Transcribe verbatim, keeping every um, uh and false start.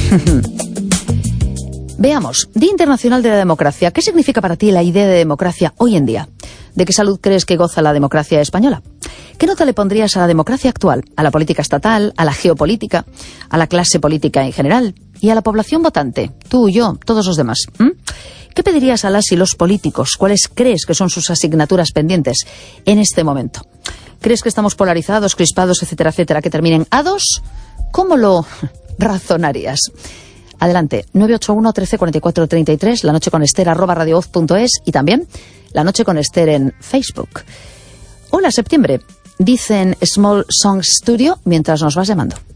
Veamos, Día Internacional de la Democracia. ¿Qué significa para ti la idea de democracia hoy en día? ¿De qué salud crees que goza la democracia española? ¿Qué nota le pondrías a la democracia actual, a la política estatal, a la geopolítica, a la clase política en general y a la población votante? Tú, yo, todos los demás. ¿Mm? ¿Qué pedirías a las y los políticos? ¿Cuáles crees que son sus asignaturas pendientes en este momento? ¿Crees que estamos polarizados, crispados, etcétera, etcétera, que terminen a dos? ¿Cómo lo razonarías? Adelante, nueve ocho uno, trece, cuarenta y cuatro, treinta y tres, la noche con Esther, arroba radiovoz punto es y también La Noche con Esther en Facebook. Hola, septiembre, dicen Small Song Studio mientras nos vas llamando.